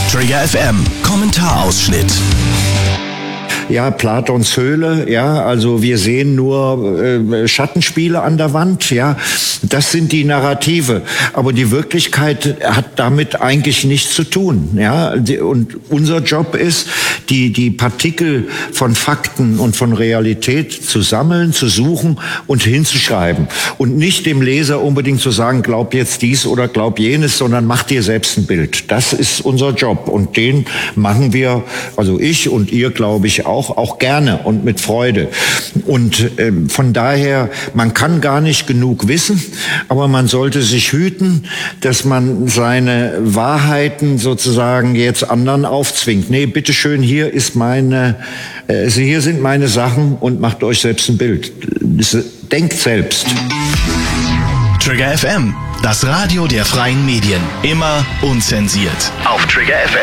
Trigger FM, Kommentarausschnitt. Ja, Platons Höhle, ja, also wir sehen nur Schattenspiele an der Wand, ja, das sind die Narrative, aber die Wirklichkeit hat damit eigentlich nichts zu tun, ja, und unser Job ist, die Partikel von Fakten und von Realität zu sammeln, zu suchen und hinzuschreiben und nicht dem Leser unbedingt zu sagen, glaub jetzt dies oder glaub jenes, sondern mach dir selbst ein Bild. Das ist unser Job und den machen wir, also ich und ihr, glaube ich, auch gerne und mit Freude. Und von daher, man kann gar nicht genug wissen, aber man sollte sich hüten, dass man seine Wahrheiten sozusagen jetzt anderen aufzwingt. Nee, bitteschön, hier sind meine Sachen und macht euch selbst ein Bild. Denkt selbst. Trigger FM, das Radio der freien Medien. Immer unzensiert. Auf Trigger FM.